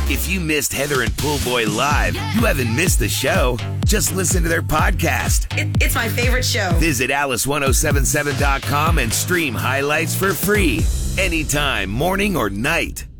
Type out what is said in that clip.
If you missed Heather and Poolboy live, you haven't missed the show. Just listen to their podcast. It's my favorite show. Visit Alice1077.com and stream highlights for free. Anytime, morning or night.